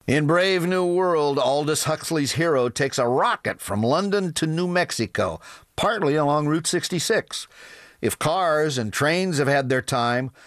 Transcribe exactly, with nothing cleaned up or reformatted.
In Brave New World, Aldous Huxley's hero takes a rocket from London to New Mexico, partly along Route sixty-six. If cars and trains have had their time,